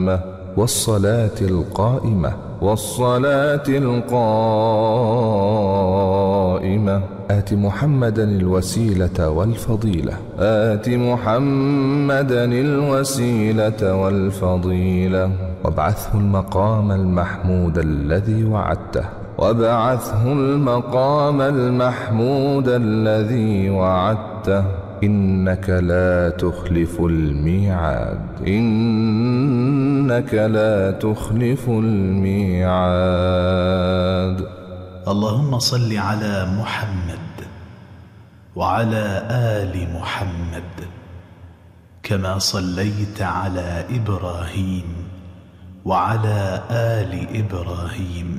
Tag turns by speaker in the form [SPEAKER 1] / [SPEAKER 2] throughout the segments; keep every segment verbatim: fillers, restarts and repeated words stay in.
[SPEAKER 1] التامة والصلاة القائمة والصلاة القائمة آت محمدا الوسيلة والفضيلة آت محمدا الوسيلة والفضيلة وابعثه المقام المحمود الذي وعدته وابعثه المقام المحمود الذي وعدته إنك لا تخلف الميعاد إنك لا تخلف الميعاد.
[SPEAKER 2] اللهم صل على محمد وعلى آل محمد كما صليت على إبراهيم وعلى آل إبراهيم،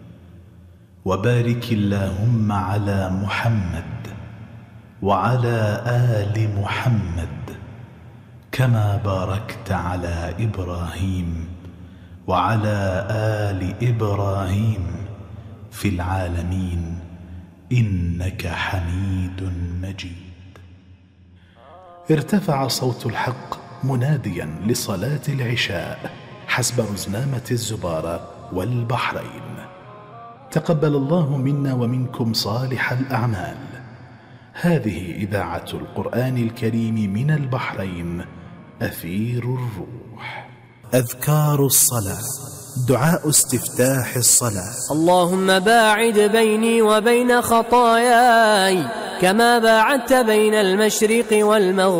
[SPEAKER 2] وبارك اللهم على محمد وعلى آل محمد كما باركت على إبراهيم وعلى آل إبراهيم في العالمين إنك حميد مجيد. ارتفع صوت الحق مناديا لصلاة العشاء حسب رزنامة الزبارة والبحرين. تقبل الله منا ومنكم صالح الأعمال. هذه إذاعة القرآن الكريم من البحرين، أثير الروح. أذكار الصلاة، دعاء استفتاح الصلاة.
[SPEAKER 3] اللهم باعد بيني وبين خطاياي كما باعدت بين المشرق والمغرب.